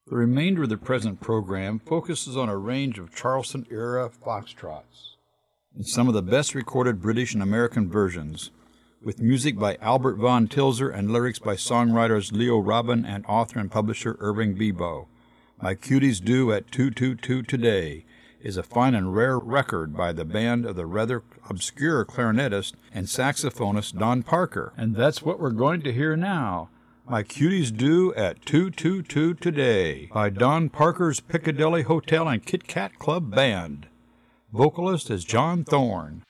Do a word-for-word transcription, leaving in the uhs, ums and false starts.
The remainder of the present program focuses on a range of Charleston-era foxtrots and some of the best recorded British and American versions, with music by Albert von Tilzer and lyrics by songwriters Leo Robin and author and publisher Irving Bebo. My Cuties Do at two two two Today is a fine and rare record by the band of the rather obscure clarinetist and saxophonist Don Parker. And that's what we're going to hear now. My Cuties Do at two two two Today by Don Parker's Piccadilly Hotel and Kit Kat Club Band. Vocalist is John Thorne.